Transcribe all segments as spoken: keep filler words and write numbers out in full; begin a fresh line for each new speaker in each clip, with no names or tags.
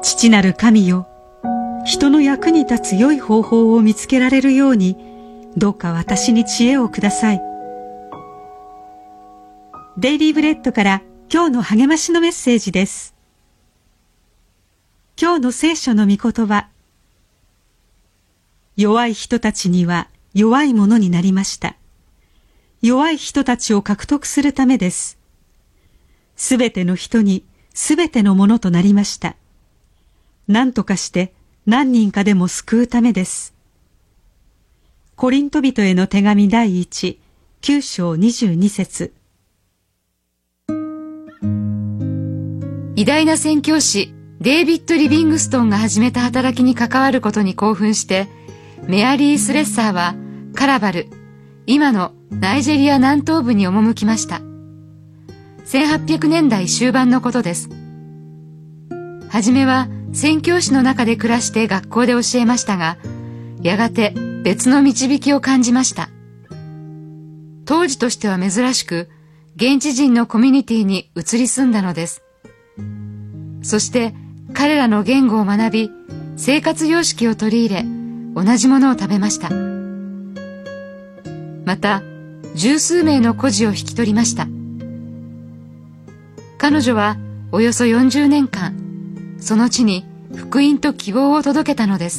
父なる神よ、人の役に立つ良い方法を見つけられるように、どうか私に知恵をください。デイリーブレッドから今日の励ましのメッセージです。今日の聖書の御言葉。弱い人たちには弱いものになりました。弱い人たちを獲得するためです。すべての人にすべてのものとなりました。何とかして何人かでも救うためです。コリント人への手紙第一、九章二十二節。
偉大な宣教師デイビッド・リビングストンが始めた働きに関わることに興奮して、メアリー・スレッサーはカラバル、今のナイジェリア南東部に赴きました。せんはっぴゃくねんだい終盤のことです。はじめは宣教師の中で暮らして学校で教えましたが、やがて別の導きを感じました。当時としては珍しく、現地人のコミュニティに移り住んだのです。そして彼らの言語を学び、生活様式を取り入れ、同じものを食べました。また、十数名の孤児を引き取りました。彼女はおよそよんじゅうねんかん、その地に福音と希望を届けたのです。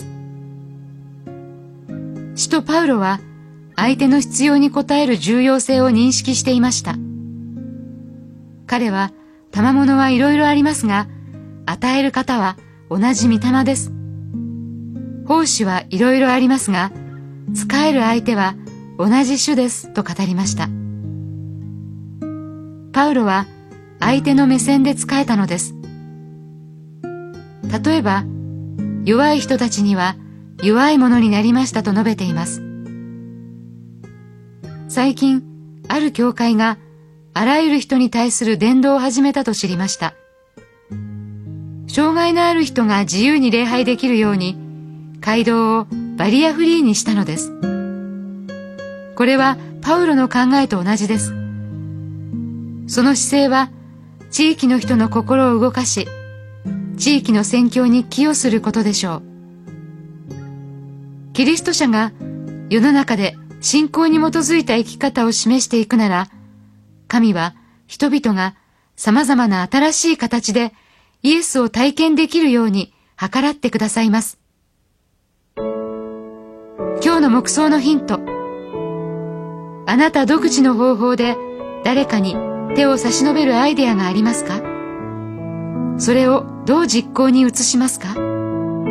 使徒パウロは相手の必要に応える重要性を認識していました。彼は、賜物はいろいろありますが、与える方は同じ御霊です。奉仕はいろいろありますが、使える相手は同じ主ですと語りました。パウロは相手の目線で使えたのです。例えば、弱い人たちには弱いものになりましたと述べています。最近、ある教会があらゆる人に対する伝道を始めたと知りました。障害のある人が自由に礼拝できるように、街道をバリアフリーにしたのです。これはパウロの考えと同じです。その姿勢は地域の人の心を動かし、地域の宣教に寄与することでしょう。キリスト者が世の中で信仰に基づいた生き方を示していくなら、神は人々が様々な新しい形でイエスを体験できるように計らってくださいます。今日の黙想のヒント。あなた独自の方法で誰かに手を差し伸べるアイデアがありますか？それをどう実行に移しますか？